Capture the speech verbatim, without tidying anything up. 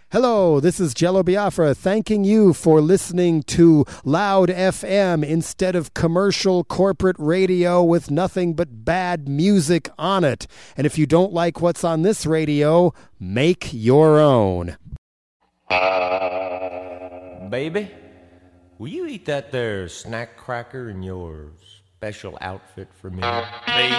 Hello, this is Jello Biafra thanking you for listening to Loud F M instead of commercial corporate radio with nothing but bad music on it. And if you don't like what's on this radio, make your own. Baby, will you eat that there snack cracker in your special outfit for me? Baby.